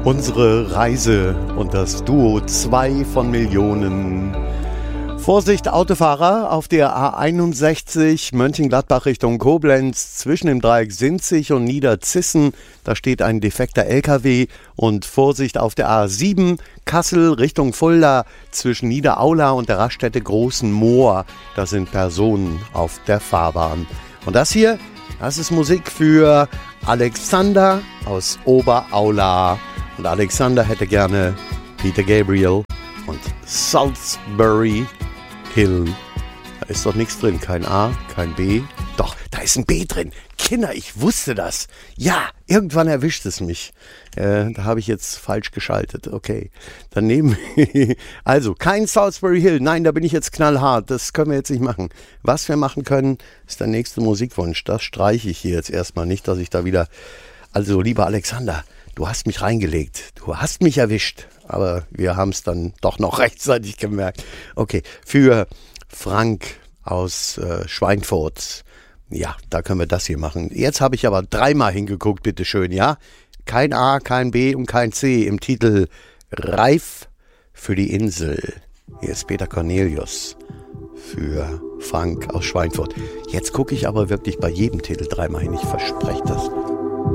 Unsere Reise und das Duo 2 von Millionen. Vorsicht, Autofahrer auf der A61 Mönchengladbach Richtung Koblenz zwischen dem Dreieck Sinzig und Niederzissen. Da steht ein defekter LKW. Und Vorsicht auf der A7 Kassel Richtung Fulda zwischen Niederaula und der Raststätte Großen Moor. Da sind Personen auf der Fahrbahn. Und das hier, das ist Musik für Alexander aus Oberaula. Und Alexander hätte gerne Peter Gabriel und Salisbury Hill. Da ist doch nichts drin. Kein A, kein B. Doch, da ist ein B drin. Kinder, ich wusste das. Ja, irgendwann erwischt es mich. Da habe ich jetzt falsch geschaltet. Okay, dann nehmen wir... Also, kein Salisbury Hill. Nein, da bin ich jetzt knallhart. Das können wir jetzt nicht machen. Was wir machen können, ist der nächste Musikwunsch. Das streiche ich hier jetzt erstmal nicht, dass ich da wieder... Also, lieber Alexander, du hast mich reingelegt. Du hast mich erwischt. Aber wir haben es dann doch noch rechtzeitig gemerkt. Okay, für Frank aus Schweinfurt. Ja, da können wir das hier machen. Jetzt habe ich aber dreimal hingeguckt, bitteschön, ja? Kein A, kein B und kein C im Titel Reif für die Insel. Hier ist Peter Cornelius für Frank aus Schweinfurt. Jetzt gucke ich aber wirklich bei jedem Titel dreimal hin. Ich verspreche das.